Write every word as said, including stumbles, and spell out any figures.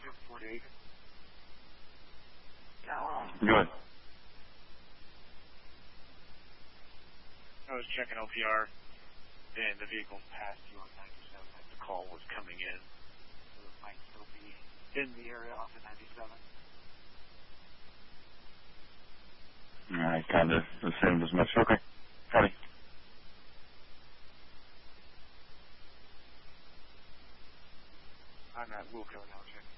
forty-eight. Good. I was checking L P R, and the vehicle passed you on ninety-seven as the call was coming in. So it might still be in the area off of ninety-seven. I kind of assumed as much. Okay. Howdy. I'm at Wilco now, check.